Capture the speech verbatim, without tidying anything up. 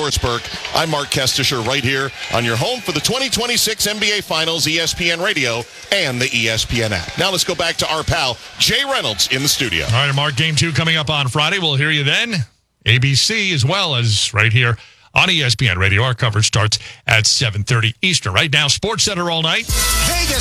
Doris Burke. I'm Mark Kestisher right here on your home for the twenty twenty-six N B A Finals, E S P N Radio and the E S P N app. Now let's go back to our pal, Jay Reynolds, in the studio. All right, Mark, game two coming up on Friday. We'll hear you then. A B C as well as right here on E S P N Radio. Our coverage starts at seven thirty Eastern. Right now, Sports Center all night. Vegas